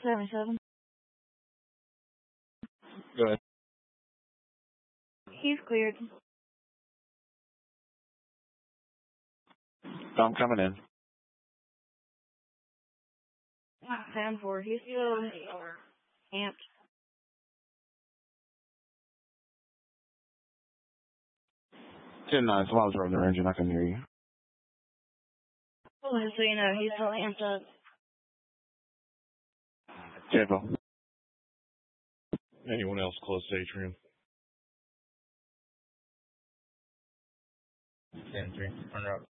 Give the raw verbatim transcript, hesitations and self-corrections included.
seventy-seven. Go ahead. He's cleared. I'm coming in. ten four. He's still amped. ten nine. Someone's running their engine. I can hear you. Well, just so you know, he's still amped up. Tempo. Anyone else close to atrium? ten three. On route.